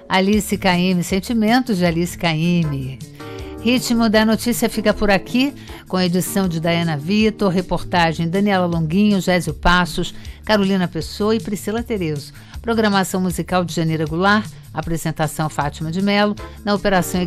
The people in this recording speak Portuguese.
Alice Caymmi, Sentimentos de Alice Caymmi. Ritmo da Notícia fica por aqui, com a edição de Dayana Vitor, reportagem Daniela Longuinho, Gésio Passos, Carolina Pessoa e Priscila Terezo. Programação musical de Janeira Goulart, apresentação Fátima de Mello, na operação